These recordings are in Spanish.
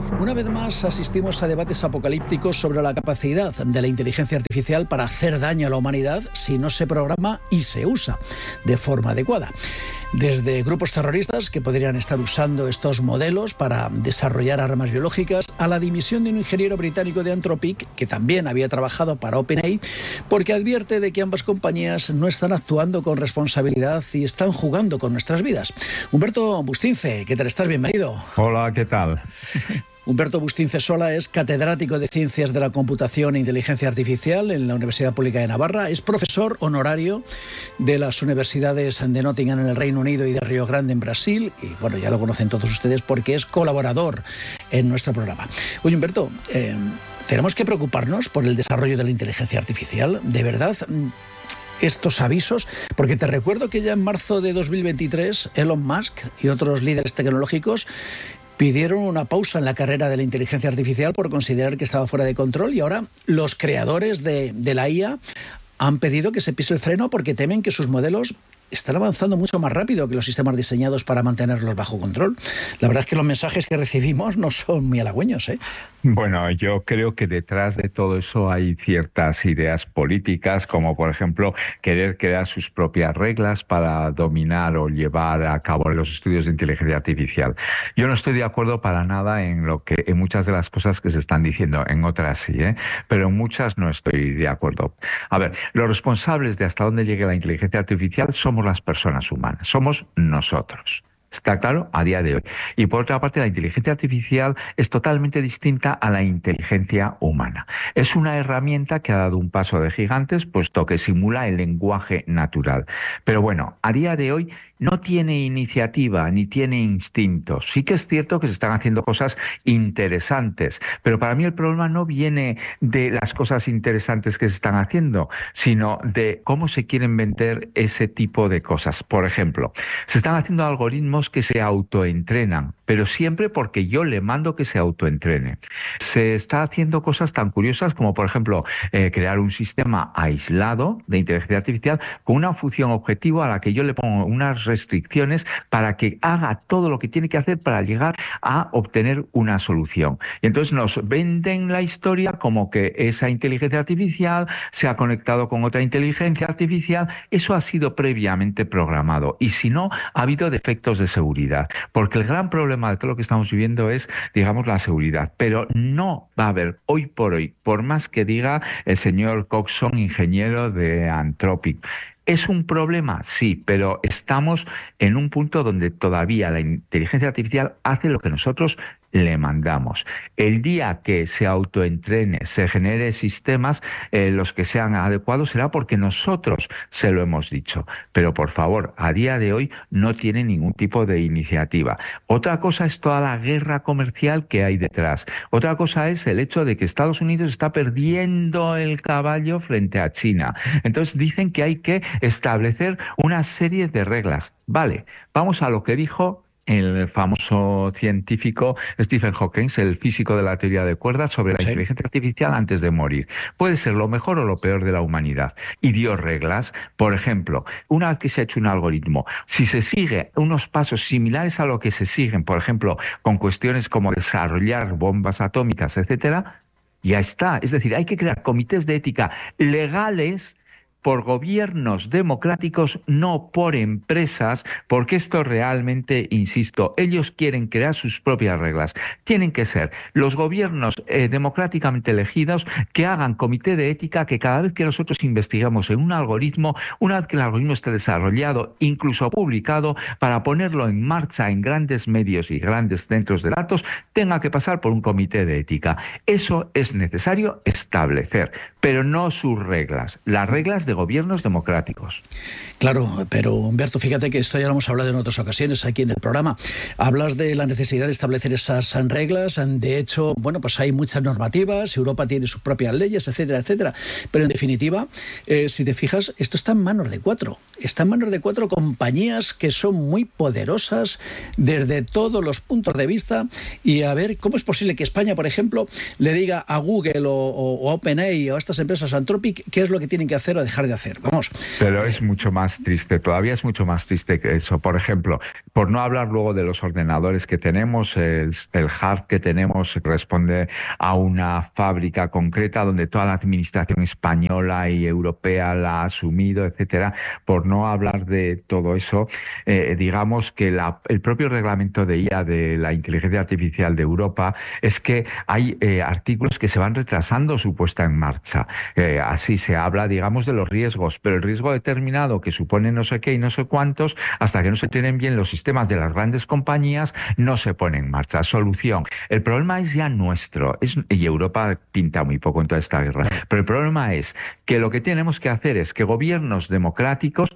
Una vez más asistimos a debates apocalípticos sobre la capacidad de la inteligencia artificial para hacer daño a la humanidad si no se programa y se usa de forma adecuada. Desde grupos terroristas que podrían estar usando estos modelos para desarrollar armas biológicas, a la dimisión de un ingeniero británico de Anthropic, que también había trabajado para OpenAI, porque advierte de que ambas compañías no están actuando con responsabilidad y están jugando con nuestras vidas. Humberto Bustince, ¿qué tal estás? Bienvenido. Hola, ¿qué tal? Humberto Bustince Sola es catedrático de Ciencias de la Computación e Inteligencia Artificial en la Universidad Pública de Navarra. Es profesor honorario de las universidades de Nottingham en el Reino Unido y de Río Grande en Brasil. Y bueno, ya lo conocen todos ustedes porque es colaborador en nuestro programa. Oye, Humberto, ¿tenemos que preocuparnos por el desarrollo de la inteligencia artificial? ¿De verdad? Estos avisos, porque te recuerdo que ya en marzo de 2023 Elon Musk y otros líderes tecnológicos pidieron una pausa en la carrera de la inteligencia artificial por considerar que estaba fuera de control, y ahora los creadores de la IA han pedido que se pise el freno porque temen que sus modelos están avanzando mucho más rápido que los sistemas diseñados para mantenerlos bajo control. La verdad es que los mensajes que recibimos no son muy halagüeños, ¿eh? Bueno, yo creo que detrás de todo eso hay ciertas ideas políticas, como por ejemplo querer crear sus propias reglas para dominar o llevar a cabo los estudios de inteligencia artificial. Yo no estoy de acuerdo para nada en muchas de las cosas que se están diciendo, en otras sí, pero en muchas no estoy de acuerdo. A ver, los responsables de hasta dónde llegue la inteligencia artificial somos las personas humanas, somos nosotros. ¿Está claro? A día de hoy. Y por otra parte, la inteligencia artificial es totalmente distinta a la inteligencia humana. Es una herramienta que ha dado un paso de gigantes, puesto que simula el lenguaje natural. Pero bueno, a día de hoy no tiene iniciativa ni tiene instintos. Sí que es cierto que se están haciendo cosas interesantes, pero para mí el problema no viene de las cosas interesantes que se están haciendo, sino de cómo se quieren vender ese tipo de cosas. Por ejemplo, se están haciendo algoritmos que se autoentrenan, pero siempre porque yo le mando que se autoentrene. Se está haciendo cosas tan curiosas como, por ejemplo, crear un sistema aislado de inteligencia artificial con una función objetivo a la que yo le pongo unas restricciones para que haga todo lo que tiene que hacer para llegar a obtener una solución. Y entonces nos venden la historia como que esa inteligencia artificial se ha conectado con otra inteligencia artificial. Eso ha sido previamente programado, y si no, ha habido defectos de seguridad, porque el gran problema de todo lo que estamos viviendo es, digamos, la seguridad, pero no va a haber hoy, por más que diga el señor Coxon, ingeniero de Anthropic. ¿Es un problema? Sí, pero estamos en un punto donde todavía la inteligencia artificial hace lo que nosotros le mandamos. El día que se autoentrene, se genere sistemas, los que sean adecuados, será porque nosotros se lo hemos dicho. Pero por favor, a día de hoy no tiene ningún tipo de iniciativa. Otra cosa es toda la guerra comercial que hay detrás. Otra cosa es el hecho de que Estados Unidos está perdiendo el caballo frente a China. Entonces dicen que hay que establecer una serie de reglas. Vale, vamos a lo que dijo el famoso científico Stephen Hawking, el físico de la teoría de cuerdas, sobre la inteligencia artificial antes de morir. Puede ser lo mejor o lo peor de la humanidad. Y dio reglas. Por ejemplo, una vez que se ha hecho un algoritmo, si se sigue unos pasos similares a lo que se siguen, por ejemplo, con cuestiones como desarrollar bombas atómicas, etcétera, ya está. Es decir, hay que crear comités de ética legales por gobiernos democráticos, no por empresas, porque esto realmente, insisto, ellos quieren crear sus propias reglas. Tienen que ser los gobiernos democráticamente elegidos que hagan comité de ética, que cada vez que nosotros investigamos en un algoritmo, una vez que el algoritmo esté desarrollado, incluso publicado, para ponerlo en marcha en grandes medios y grandes centros de datos, tenga que pasar por un comité de ética. Eso es necesario establecer, pero no sus reglas, las reglas de gobiernos democráticos. Claro, pero Humberto, fíjate que esto ya lo hemos hablado en otras ocasiones aquí en el programa. Hablas de la necesidad de establecer esas reglas. De hecho, bueno, pues hay muchas normativas, Europa tiene sus propias leyes, etcétera, etcétera. Pero en definitiva, si te fijas, esto está en manos de cuatro. Está en manos de cuatro compañías que son muy poderosas desde todos los puntos de vista. Y a ver, ¿cómo es posible que España, por ejemplo, le diga a Google o a OpenAI o a estas empresas Anthropic qué es lo que tienen que hacer o dejar dejar de hacer. Vamos. Pero es mucho más triste, todavía es mucho más triste que eso. Por ejemplo, por no hablar luego de los ordenadores que tenemos, el hard que tenemos responde a una fábrica concreta donde toda la administración española y europea la ha asumido, etcétera. Por no hablar de todo eso, digamos que el propio reglamento de IA de la inteligencia artificial de Europa es que hay artículos que se van retrasando su puesta en marcha. Así se habla, digamos, de los riesgos, pero el riesgo determinado que supone no sé qué y no sé cuántos, hasta que no se tienen bien los sistemas de las grandes compañías, no se pone en marcha. Solución. El problema es ya nuestro, y Europa pinta muy poco en toda esta guerra, pero el problema es que lo que tenemos que hacer es que gobiernos democráticos,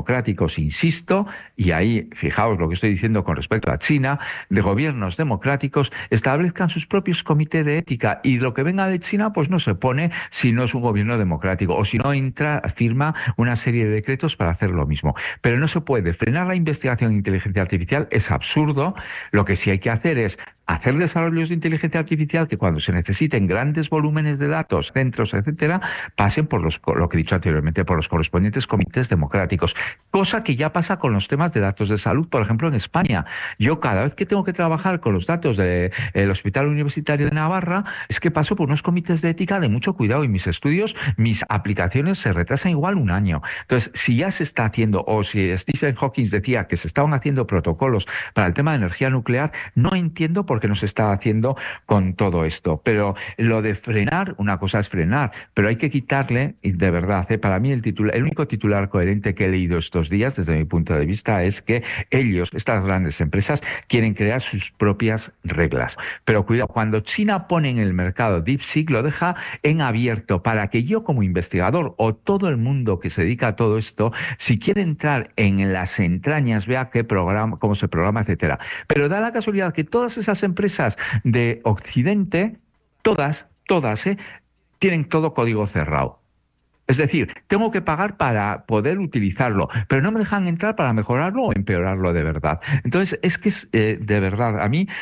insisto, y ahí fijaos lo que estoy diciendo con respecto a China, de gobiernos democráticos establezcan sus propios comités de ética, y lo que venga de China pues no se pone si no es un gobierno democrático, o si no firma una serie de decretos para hacer lo mismo. Pero no se puede frenar la investigación en inteligencia artificial, es absurdo. Lo que sí hay que hacer es hacer desarrollos de inteligencia artificial que cuando se necesiten grandes volúmenes de datos, centros, etcétera, pasen por lo que he dicho anteriormente, por los correspondientes comités democráticos. Cosa que ya pasa con los temas de datos de salud, por ejemplo, en España. Yo cada vez que tengo que trabajar con los datos del Hospital Universitario de Navarra, es que paso por unos comités de ética de mucho cuidado, y mis estudios, mis aplicaciones se retrasan igual un año. Entonces, si ya se está haciendo, o si Stephen Hawking decía que se estaban haciendo protocolos para el tema de energía nuclear, no entiendo por qué no se está haciendo con todo esto. Pero lo de frenar, una cosa es frenar, pero hay que quitarle, y de verdad, para mí el único titular coherente que he leído estos días, desde mi punto de vista, es que ellos, estas grandes empresas, quieren crear sus propias reglas. Pero cuidado, cuando China pone en el mercado DeepSeek, lo deja en abierto para que yo como investigador, o todo el mundo que se dedica a todo esto, si quiere entrar en las entrañas, vea qué programa, cómo se programa, etcétera. Pero da la casualidad que todas esas empresas de Occidente, todas, tienen todo código cerrado. Es decir, tengo que pagar para poder utilizarlo, pero no me dejan entrar para mejorarlo o empeorarlo de verdad. Entonces, es que de verdad, a mí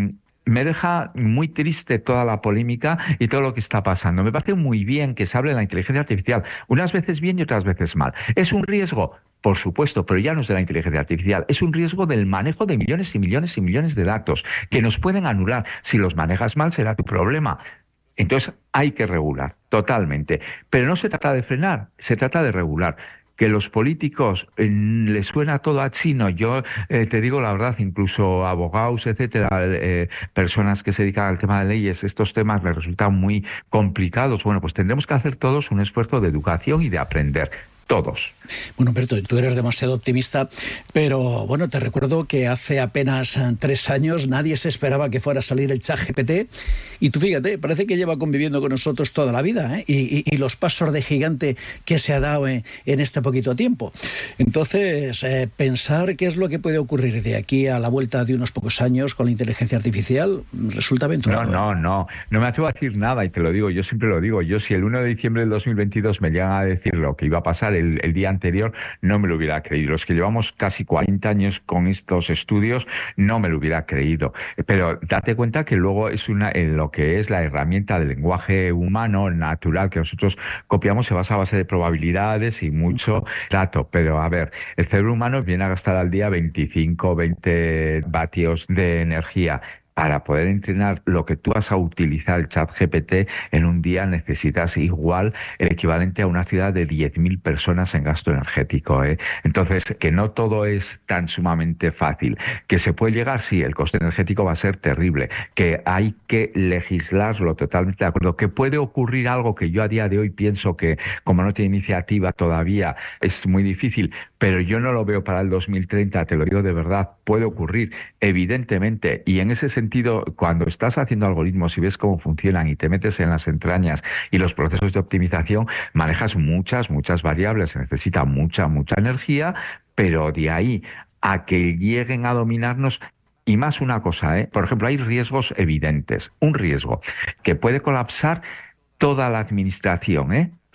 me deja muy triste toda la polémica y todo lo que está pasando. Me parece muy bien que se hable de la inteligencia artificial, unas veces bien y otras veces mal. ¿Es un riesgo? Por supuesto, pero ya no es de la inteligencia artificial, es un riesgo del manejo de millones y millones y millones de datos que nos pueden anular. Si los manejas mal, será tu problema. Entonces hay que regular, totalmente. Pero no se trata de frenar, se trata de regular. Que los políticos les suena todo a chino. Yo te digo la verdad, incluso abogados, etcétera, personas que se dedican al tema de leyes, estos temas les resultan muy complicados. Bueno, pues tendremos que hacer todos un esfuerzo de educación y de aprender. Todos. Bueno, Humberto, tú eres demasiado optimista, pero bueno, te recuerdo que hace apenas 3 años nadie se esperaba que fuera a salir el ChatGPT, y tú fíjate, parece que lleva conviviendo con nosotros toda la vida, ¿eh? Y los pasos de gigante que se ha dado en este poquito tiempo. Entonces, pensar qué es lo que puede ocurrir de aquí a la vuelta de unos pocos años con la inteligencia artificial resulta aventurado. No me atrevo a decir nada, y te lo digo, yo siempre lo digo. Yo, si el 1 de diciembre del 2022 me llegan a decir lo que iba a pasar el día anterior, no me lo hubiera creído. Los que llevamos casi 40 años con estos estudios, no me lo hubiera creído. Pero date cuenta que luego es en lo que es la herramienta del lenguaje humano natural que nosotros copiamos, se basa a base de probabilidades y mucho dato. Pero a ver, el cerebro humano viene a gastar al día 25, 20 vatios de energía. Para poder entrenar lo que tú vas a utilizar el ChatGPT en un día, necesitas igual el equivalente a una ciudad de 10.000 personas en gasto energético, ¿eh? Entonces, que no todo es tan sumamente fácil. Que se puede llegar, sí, el coste energético va a ser terrible. Que hay que legislarlo, totalmente de acuerdo. Que puede ocurrir algo que yo a día de hoy pienso que, como no tiene iniciativa todavía, es muy difícil, pero yo no lo veo para el 2030, te lo digo de verdad, puede ocurrir, evidentemente, y en ese sentido, cuando estás haciendo algoritmos y ves cómo funcionan y te metes en las entrañas y los procesos de optimización, manejas muchas variables, se necesita mucha energía, pero de ahí a que lleguen a dominarnos. Y más una cosa, por ejemplo, hay riesgos evidentes. Un riesgo que puede colapsar toda la administración,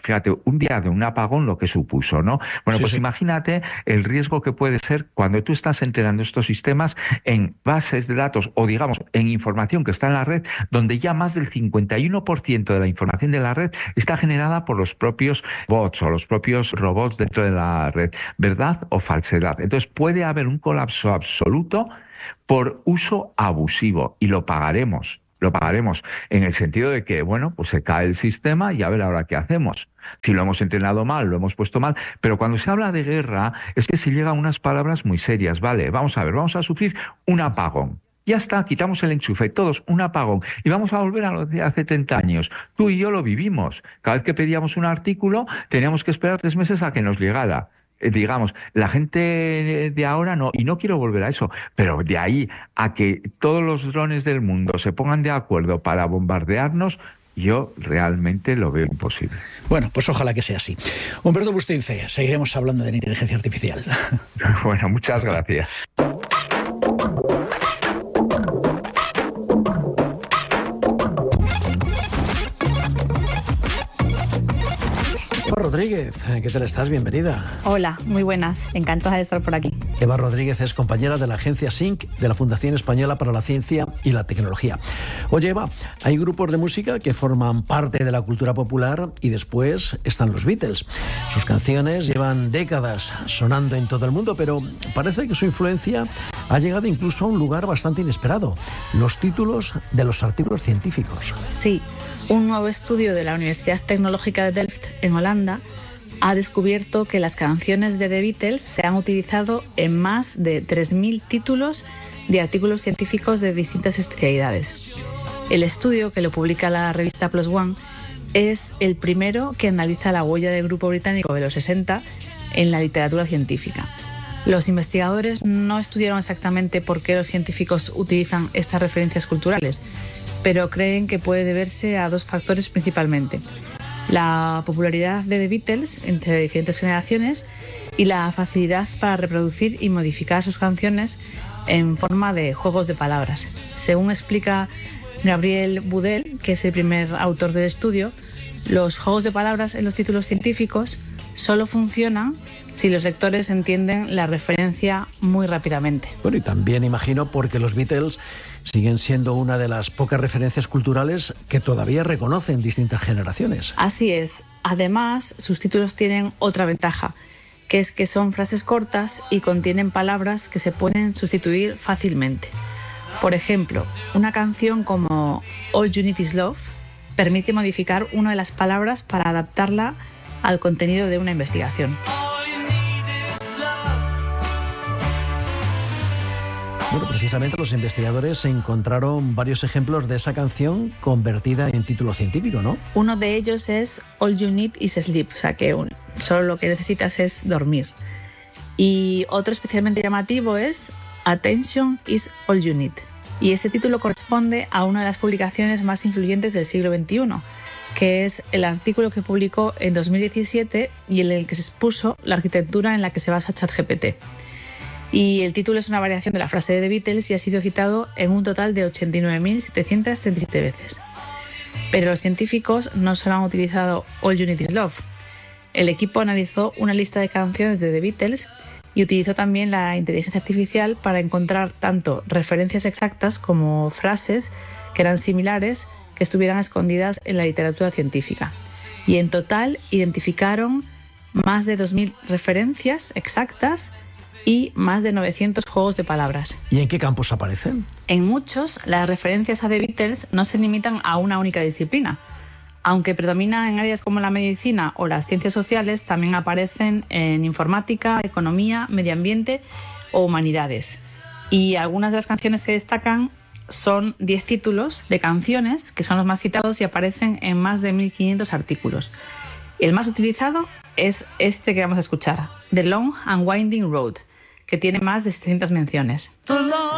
fíjate, un día de un apagón lo que supuso, ¿no? Bueno, pues imagínate el riesgo que puede ser cuando tú estás entrenando estos sistemas en bases de datos o, digamos, en información que está en la red, donde ya más del 51% de la información de la red está generada por los propios bots o los propios robots dentro de la red. ¿Verdad o falsedad? Entonces puede haber un colapso absoluto por uso abusivo y lo pagaremos. Lo pagaremos en el sentido de que, bueno, pues se cae el sistema y a ver ahora qué hacemos. Si lo hemos entrenado mal, lo hemos puesto mal, pero cuando se habla de guerra es que se llega a unas palabras muy serias. Vale, vamos a ver, vamos a sufrir un apagón. Ya está, quitamos el enchufe, todos, un apagón. Y vamos a volver a lo de hace 30 años. Tú y yo lo vivimos. Cada vez que pedíamos un artículo, teníamos que esperar 3 meses a que nos llegara. Digamos, la gente de ahora no, y no quiero volver a eso, pero de ahí a que todos los drones del mundo se pongan de acuerdo para bombardearnos, yo realmente lo veo imposible. Bueno, pues ojalá que sea así. Humberto Bustince, seguiremos hablando de la inteligencia artificial. Bueno, muchas gracias. Eva Rodríguez, ¿qué tal estás? Bienvenida. Hola, muy buenas. Encantada de estar por aquí. Eva Rodríguez es compañera de la agencia SYNC de la Fundación Española para la Ciencia y la Tecnología. Oye, Eva, hay grupos de música que forman parte de la cultura popular y después están los Beatles. Sus canciones llevan décadas sonando en todo el mundo, pero parece que su influencia ha llegado incluso a un lugar bastante inesperado: los títulos de los artículos científicos. Sí. Un nuevo estudio de la Universidad Tecnológica de Delft, en Holanda, ha descubierto que las canciones de The Beatles se han utilizado en más de 3.000 títulos de artículos científicos de distintas especialidades. El estudio, que lo publica la revista Plus One, es el primero que analiza la huella del grupo británico de los 60 en la literatura científica. Los investigadores no estudiaron exactamente por qué los científicos utilizan estas referencias culturales, pero creen que puede deberse a 2 factores principalmente: la popularidad de The Beatles entre diferentes generaciones y la facilidad para reproducir y modificar sus canciones en forma de juegos de palabras. Según explica Gabriel Budel, que es el primer autor del estudio, los juegos de palabras en los títulos científicos solo funcionan si los lectores entienden la referencia muy rápidamente. Bueno, y también imagino porque los Beatles siguen siendo una de las pocas referencias culturales que todavía reconocen distintas generaciones. Así es. Además, sus títulos tienen otra ventaja, que es que son frases cortas y contienen palabras que se pueden sustituir fácilmente. Por ejemplo, una canción como All You Need Is Love permite modificar una de las palabras para adaptarla al contenido de una investigación. Bueno, precisamente los investigadores encontraron varios ejemplos de esa canción convertida en título científico, ¿no? Uno de ellos es All You Need Is Sleep, o sea que solo lo que necesitas es dormir. Y otro especialmente llamativo es Attention is All You Need. Y este título corresponde a una de las publicaciones más influyentes del siglo XXI, que es el artículo que publicó en 2017 y en el que se expuso la arquitectura en la que se basa ChatGPT. Y el título es una variación de la frase de The Beatles y ha sido citado en un total de 89.737 veces. Pero los científicos no solo han utilizado All You Need Is Love. El equipo analizó una lista de canciones de The Beatles y utilizó también la inteligencia artificial para encontrar tanto referencias exactas como frases que eran similares que estuvieran escondidas en la literatura científica. Y en total identificaron más de 2.000 referencias exactas y más de 900 juegos de palabras. ¿Y en qué campos aparecen? En muchos, las referencias a The Beatles no se limitan a una única disciplina. Aunque predominan en áreas como la medicina o las ciencias sociales, también aparecen en informática, economía, medio ambiente o humanidades. Y algunas de las canciones que destacan son 10 títulos de canciones, que son los más citados y aparecen en más de 1.500 artículos. El más utilizado es este que vamos a escuchar, The Long and Winding Road, que tiene más de 700 menciones.